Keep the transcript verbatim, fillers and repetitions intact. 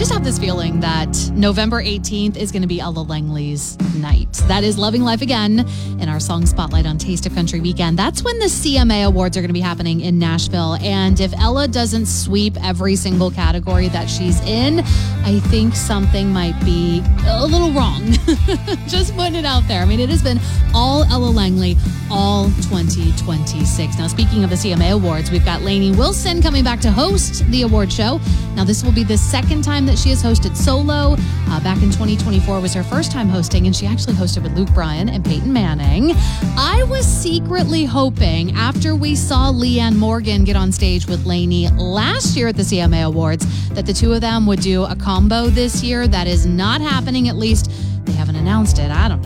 just have this feeling that November eighteenth is going to be Ella Langley's night. That is Loving Life Again in our Song Spotlight on Taste of Country Weekend. That's when the C M A Awards are going to be happening in Nashville. And if Ella doesn't sweep every single category that she's in, I think something might be a little wrong. Just putting it out there. I mean, it has been all Ella Langley all twenty twenty-six. Now, speaking of the C M A Awards, we've got Lainey Wilson coming back to host the award show. Now, this will be the second time that she has hosted solo. Uh, back in twenty twenty-four was her first time hosting, and she actually hosted with Luke Bryan and Peyton Manning. I was secretly hoping, after we saw Leanne Morgan get on stage with Lainey last year at the C M A Awards, that the two of them would do a combo this year. That is not happening. At least they haven't announced it. I don't know.